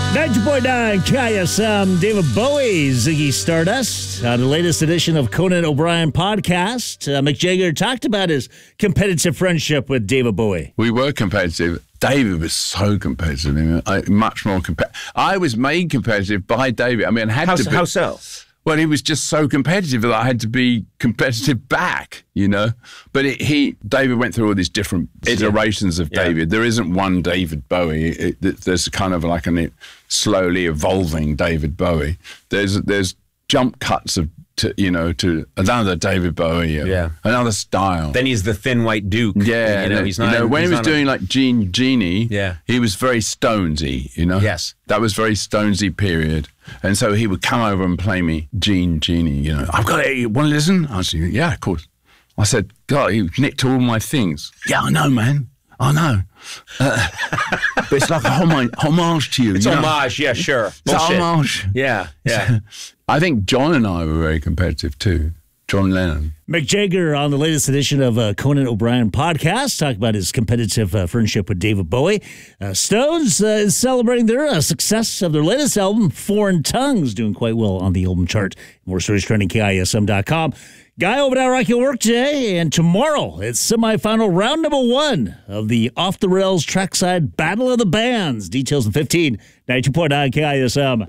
90.9 KISM, David Bowie, Ziggy Stardust. On the latest edition of Conan O'Brien podcast, Mick Jagger talked about his competitive friendship with David Bowie. We were competitive. David was so competitive. Much more competitive. I was made competitive by David. I mean, I had to be. How so? Well, he was just so competitive that I had to be competitive back, you know. But David went through all these different iterations of David. There isn't one David Bowie. There's kind of like a slowly evolving David Bowie. There's jump cuts to another David Bowie, another style. Then he's the thin white Duke. Yeah, he's not. When he was doing like Genie, he was very Stonesy, you know. Yes, that was very Stonesy period, and so he would come over and play me Genie. You know, I've got it. You want to listen? I said, yeah, of course. I said, God, he nicked all my things. Yeah, I know, man. I know. But it's like a homage to you. It's homage, yeah, sure. It's a homage. Yeah. I think John and I were very competitive too. John Lennon. Mick Jagger on the latest edition of Conan O'Brien podcast, talk about his competitive friendship with David Bowie. Stones is celebrating their success of their latest album, Foreign Tongues, doing quite well on the album chart. More stories trending KISM.com. Guy over at Rocky Work today, and tomorrow it's semifinal round number 1 of the Off the Rails Trackside Battle of the Bands. Details in 15, 92.9 KISM.